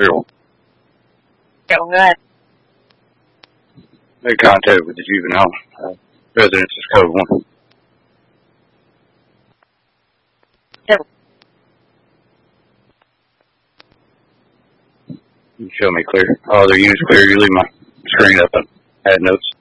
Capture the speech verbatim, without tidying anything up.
Clear. Go ahead. Made contact with the juvenile. Uh, residence is code one. Yep. You show me clear. Oh, their unit's clear. You leave my screen up and add notes.